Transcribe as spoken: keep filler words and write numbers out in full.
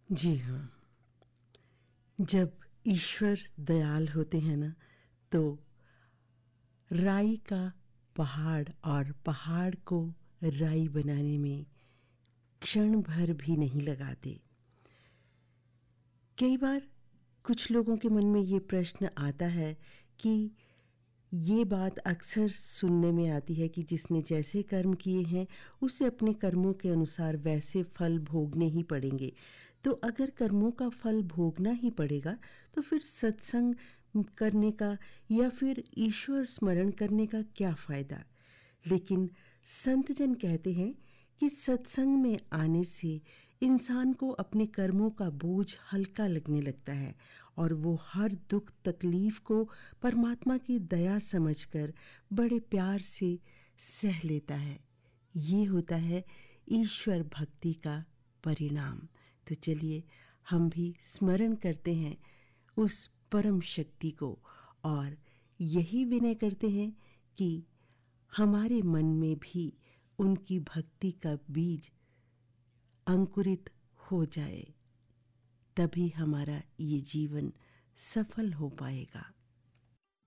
जी हाँ, जब ईश्वर दयाल होते हैं ना, तो राई का पहाड़ और पहाड़ को राई बनाने में क्षण भर भी नहीं लगाते। कई बार कुछ लोगों के मन में ये प्रश्न आता है कि ये बात अक्सर सुनने में आती है कि जिसने जैसे कर्म किए हैं उसे अपने कर्मों के अनुसार वैसे फल भोगने ही पड़ेंगे। तो अगर कर्मों का फल भोगना ही पड़ेगा तो फिर सत्संग करने का या फिर ईश्वर स्मरण करने का क्या फ़ायदा। लेकिन संतजन कहते हैं कि सत्संग में आने से इंसान को अपने कर्मों का बोझ हल्का लगने लगता है और वो हर दुख तकलीफ को परमात्मा की दया समझकर बड़े प्यार से सह लेता है। ये होता है ईश्वर भक्ति का परिणाम। तो चलिए हम भी स्मरण करते हैं उस परम शक्ति को और यही विनय करते हैं कि हमारे मन में भी उनकी भक्ति का बीज अंकुरित हो जाए, तभी हमारा ये जीवन सफल हो पाएगा।